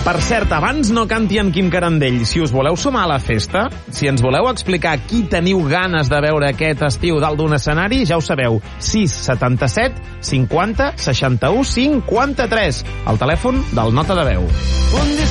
Per cert, abans no canti en Quim Carandell. Si us voleu sumar a la festa, si ens voleu explicar qui teniu ganes de veure aquest estiu dalt d'un escenari, ja ho sabeu. 6 77 50 61 53. El telèfon del Nota de Veu.